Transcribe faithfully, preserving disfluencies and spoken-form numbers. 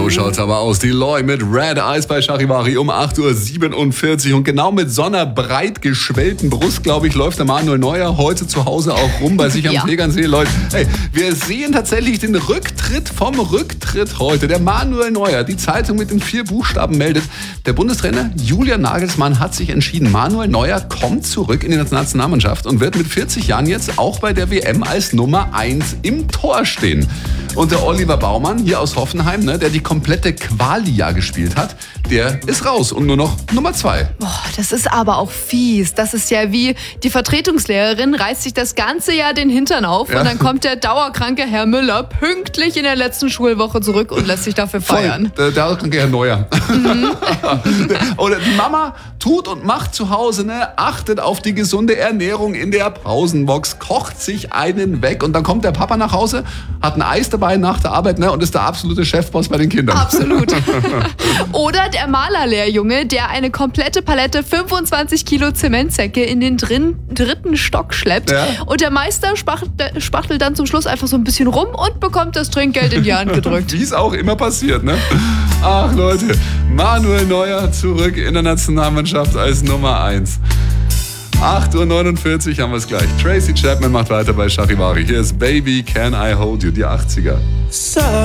So schaut's aber aus. Die Loy mit Red Eyes bei Charivari um acht Uhr siebenundvierzig. Und genau mit so einer breit geschwellten Brust, glaube ich, läuft der Manuel Neuer heute zu Hause auch rum bei sich am Ja. Tegernsee. Leute, hey, wir sehen tatsächlich den Rücktritt vom Rücktritt heute. Der Manuel Neuer, die Zeitung mit den vier Buchstaben meldet. Der Bundestrainer Julian Nagelsmann hat sich entschieden. Manuel Neuer kommt zurück in die Nationalmannschaft und wird mit vierzig Jahren jetzt auch bei der W M als Nummer eins im Tor stehen. Und der Oliver Baumann hier aus Hoffenheim, ne, der die komplette Quali-Jahr gespielt hat, der ist raus und nur noch Nummer zwei. Boah, das ist aber auch fies. Das ist ja wie die Vertretungslehrerin reißt sich das ganze Jahr den Hintern auf Ja. und dann kommt der dauerkranke Herr Müller pünktlich in der letzten Schulwoche zurück und lässt sich dafür feiern. Voll, der dauerkranke Herr Neuer. Mhm. Oder die Mama tut und macht zu Hause, ne, achtet auf die gesunde Ernährung in der Pausenbox, kocht sich einen weg und dann kommt der Papa nach Hause, hat ein Eis dabei nach der Arbeit, ne, und ist der absolute Chefboss bei den Kindern. Absolut. Oder der Malerlehrjunge, der eine komplette Palette fünfundzwanzig Kilo Zementsäcke in den drin, dritten Stock schleppt. Ja. Und der Meister spachtelt, spachtelt dann zum Schluss einfach so ein bisschen rum und bekommt das Trinkgeld in die Hand gedrückt. Wie es auch immer passiert, ne? Ach Leute, Manuel Neuer zurück in der Nationalmannschaft als Nummer eins. acht Uhr neunundvierzig haben wir es gleich. Tracy Chapman macht weiter bei Charivari. Hier ist Baby Can I Hold You, die achtziger.